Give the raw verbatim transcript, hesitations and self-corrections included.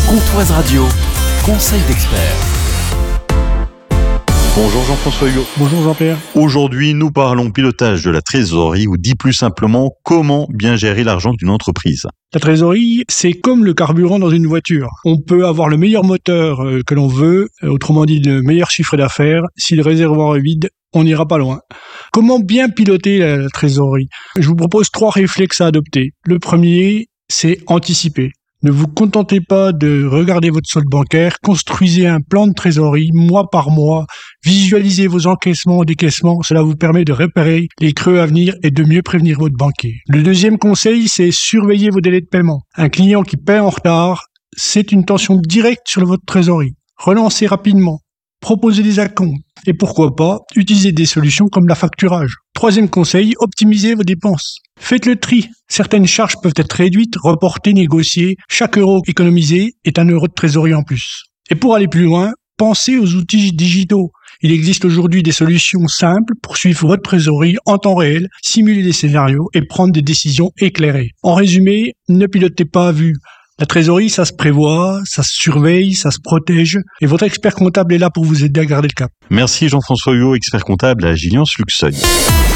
Comptoise Radio, conseil d'expert. Bonjour Jean-François Huot. Bonjour Jean-Pierre. Aujourd'hui, nous parlons pilotage de la trésorerie, ou dit plus simplement, comment bien gérer l'argent d'une entreprise. La trésorerie, c'est comme le carburant dans une voiture. On peut avoir le meilleur moteur que l'on veut, autrement dit le meilleur chiffre d'affaires. Si le réservoir est vide, on n'ira pas loin. Comment bien piloter la trésorerie ? Je vous propose trois réflexes à adopter. Le premier, c'est anticiper. Ne vous contentez pas de regarder votre solde bancaire, construisez un plan de trésorerie mois par mois, visualisez vos encaissements et décaissements, cela vous permet de repérer les creux à venir et de mieux prévenir votre banquier. Le deuxième conseil, c'est surveiller vos délais de paiement. Un client qui paie en retard, c'est une tension directe sur votre trésorerie. Relancez rapidement, proposez des acomptes et pourquoi pas, utilisez des solutions comme la facturage. Troisième conseil, optimisez vos dépenses. Faites le tri. Certaines charges peuvent être réduites, reportées, négociées. Chaque euro économisé est un euro de trésorerie en plus. Et pour aller plus loin, pensez aux outils digitaux. Il existe aujourd'hui des solutions simples pour suivre votre trésorerie en temps réel, simuler des scénarios et prendre des décisions éclairées. En résumé, ne pilotez pas à vue. La trésorerie, ça se prévoit, ça se surveille, ça se protège. Et votre expert comptable est là pour vous aider à garder le cap. Merci Jean-François Huot, expert comptable à Agiliance Luxeuil.